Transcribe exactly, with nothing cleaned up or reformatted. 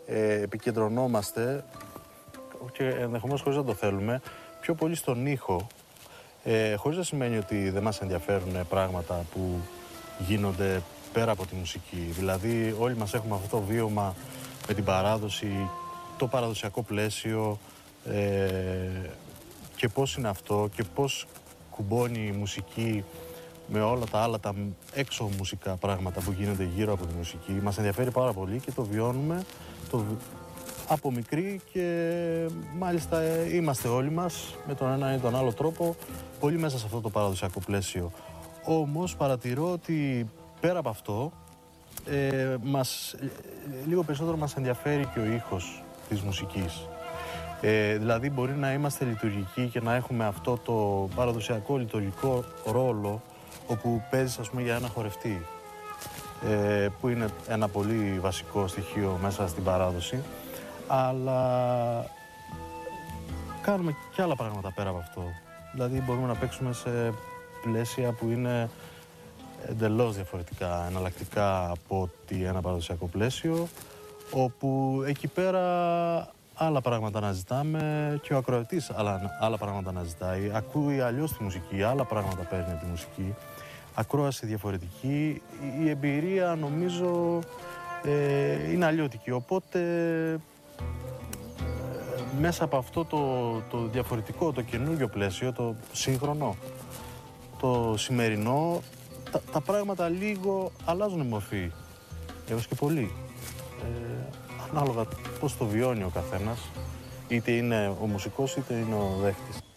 ε, επικεντρωνόμαστε και ενδεχομένως χωρίς να το θέλουμε πιο πολύ στον ήχο, ε, χωρίς να σημαίνει ότι δεν μας ενδιαφέρουν πράγματα που γίνονται πέρα από τη μουσική. Δηλαδή όλοι μας έχουμε αυτό το βίωμα με την παράδοση, το παραδοσιακό πλαίσιο, ε, και πώς είναι αυτό και πώς κουμπώνει η μουσική με όλα τα άλλα τα έξω μουσικά πράγματα που γίνονται γύρω από τη μουσική. Μας ενδιαφέρει πάρα πολύ και το βιώνουμε το, από μικρή και μάλιστα είμαστε όλοι μας με τον ένα ή τον άλλο τρόπο πολύ μέσα σε αυτό το παραδοσιακό πλαίσιο. Όμως παρατηρώ ότι πέρα από αυτό ε, μας, λίγο περισσότερο μας ενδιαφέρει και ο ήχος της μουσικής. Ε, δηλαδή μπορεί να είμαστε λειτουργικοί και να έχουμε αυτό το παραδοσιακό λειτουργικό ρόλο όπου παίζεις ας πούμε για ένα χορευτή, ε, που είναι ένα πολύ βασικό στοιχείο μέσα στην παράδοση, αλλά κάνουμε και άλλα πράγματα πέρα από αυτό. Δηλαδή μπορούμε να παίξουμε σε πλαίσια που είναι εντελώς διαφορετικά, εναλλακτικά από ότι ένα παραδοσιακό πλαίσιο, όπου εκεί πέρα άλλα πράγματα να ζητάμε και ο ακροατής άλλα, άλλα πράγματα να ζητάει. Ακούει αλλιώς τη μουσική, άλλα πράγματα παίρνει από τη μουσική. Ακρόαση διαφορετική. Η εμπειρία νομίζω ε, είναι αλλιώτικη. Οπότε ε, μέσα από αυτό το, το διαφορετικό, το καινούργιο πλαίσιο, το σύγχρονο, το σημερινό, τα, τα πράγματα λίγο αλλάζουν μορφή. Έως και πολύ. Ε, ανάλογα πώς το βιώνει ο καθένας, είτε είναι ο μουσικός είτε είναι ο δέχτης.